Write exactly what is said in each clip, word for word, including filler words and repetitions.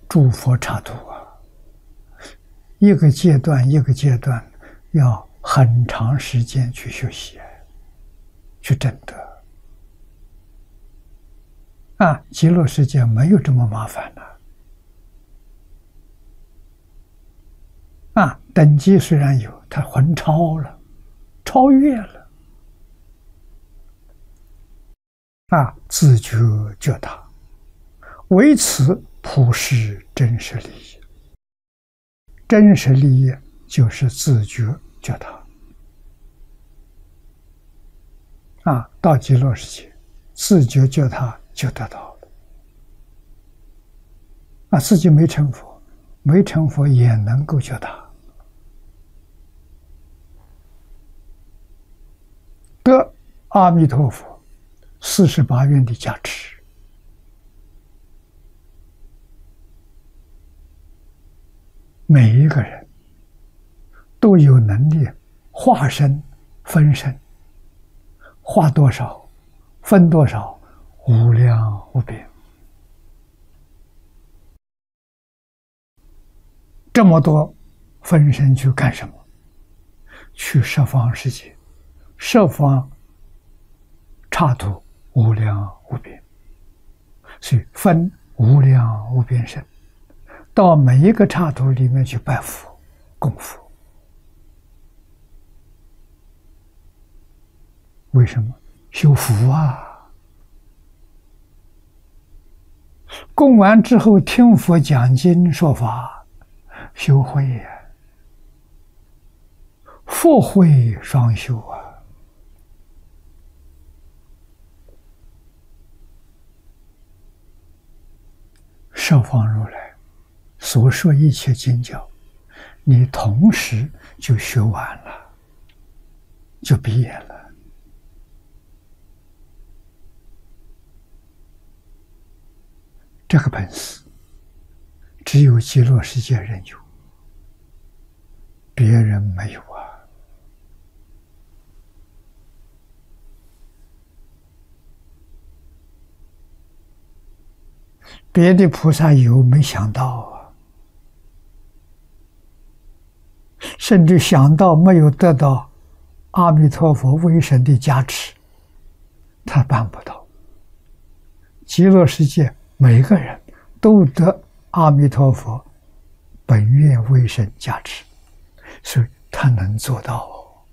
诸佛刹土啊，一个阶段一个阶段要很长时间去学习，去证得。啊，极乐世界没有这么麻烦的。啊，等级虽然有，它魂超了，超越了。啊，自觉觉他，为此普施真实利益。真实利益就是自觉觉他。啊，到极乐世界，自觉觉他就得到了。啊，自己没成佛，没成佛也能够觉他。得阿弥陀佛四十八愿的加持，每一个人都有能力化身分身，化多少分多少，无量无边。这么多分身去干什么？去十方世界，十方刹土无量无边，所以分无量无边身，到每一个刹土里面去拜佛供佛。为什么？修福啊！供完之后听佛讲经说法，修慧呀，佛慧双修啊！十方如来所说一切经教，你同时就学完了，就毕业了。这个本事只有极乐世界人有，别人没有啊。别的菩萨有，没想到啊，甚至想到没有得到阿弥陀佛威神的加持，他办不到。极乐世界每个人都得阿弥陀佛本愿威神加持，所以他能做到。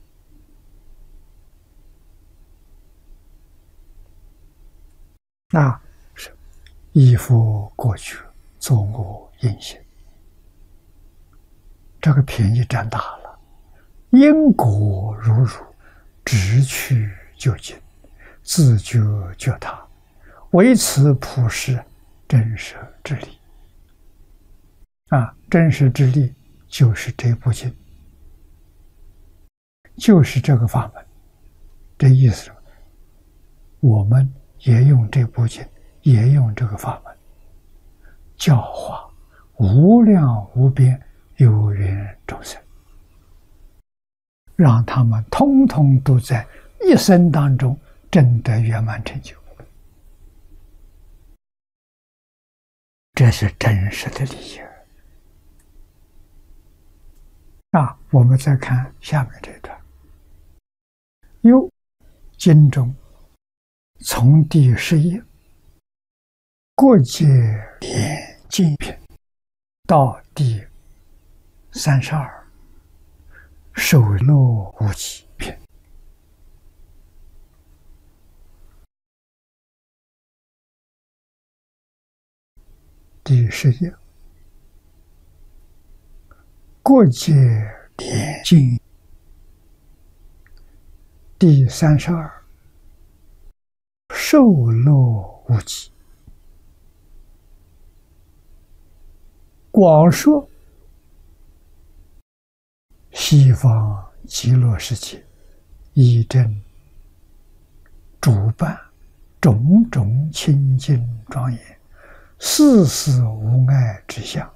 那是依佛过去，作我因行，这个便宜占大了。因果如如，直去就近，自觉觉他，为此普施真实之力。啊，真实之力就是这部经，就是这个法门。这意思，我们也用这部经，也用这个法门，教化无量无边有缘众生，让他们通通都在一生当中证得圆满成就。这是真实的利益。啊，我们再看下面这一段。又经中从第十页过界连经篇到第三十二首漏无极篇，第十页过界连经，第三十二受漏无极。广说西方极乐世界以正主办种种清净庄严，事事无碍之相。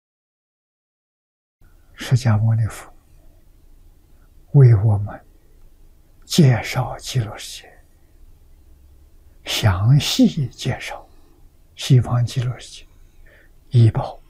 释迦牟尼佛为我们介绍极乐世界，详细介绍西方极乐世界，以报